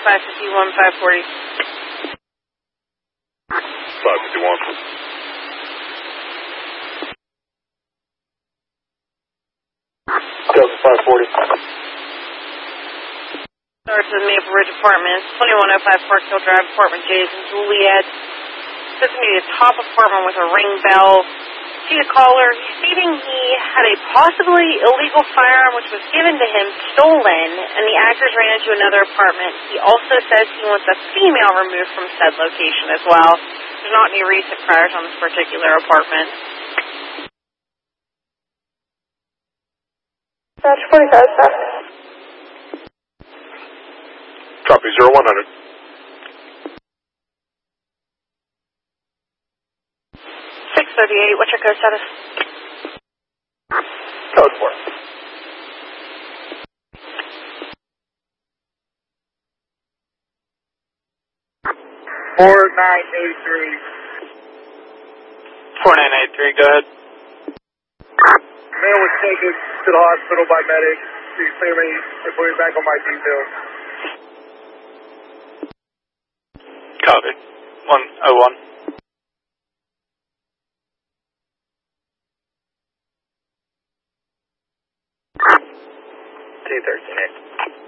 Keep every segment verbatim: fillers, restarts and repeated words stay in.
five fifty-one, five forty. five fifty-one. Delta five forty. Starts with Maple Ridge Apartments, twenty-one oh five Parkhill Drive, Apartment J's in Juliet. This is a top apartment with a ring bell. See the caller stating he had a possibly illegal firearm which was given to him stolen, and the actors ran into another apartment. He also says he wants a female removed from said location as well. There's not any recent priors on this particular apartment. Roger forty-five, sir. Copy, zero one hundred. six thirty-eight, what's your code status? Code four. four nine eight three. four nine eight three, go ahead. Man was taken to the hospital by medics. Please clear me and put me back on my detail. Copy. one oh one. T thirteen eight.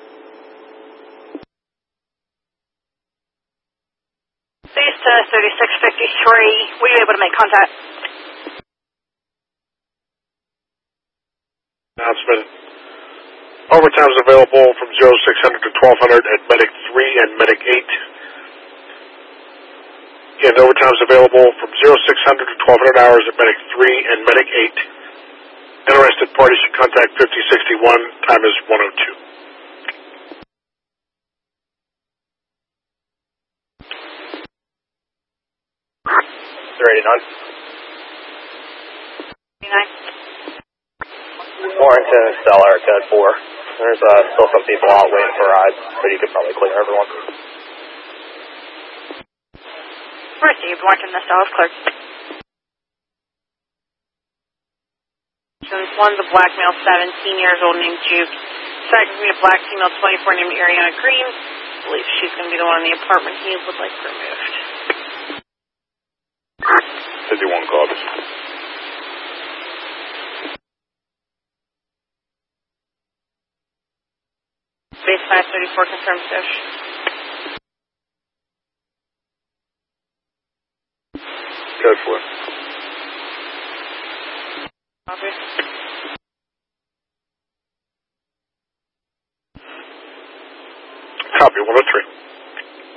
Base to thirty-six fifty-three, were you able to make contact? Announcement. Overtime is available from zero six hundred to twelve hundred at Medic three and Medic eight. And overtime is available from zero six hundred to twelve hundred hours at Medic three and Medic eight. Interested parties should contact fifty sixty-one. Time is one oh two. three eighty-nine. eighty-nine. Warrington and Stellar at code four. There's uh, still some people out waiting for rides, but you could probably clear everyone. Received, Warrington and Stellar, cleared. One's a black male, seventeen years old, named Juke. Second, we have a black female, twenty-four, named Ariana Green. I believe she's going to be the one in the apartment he would like removed. fifty-one copies. Base five thirty-four, confirmed search. Code four. Copy. Copy, one oh three.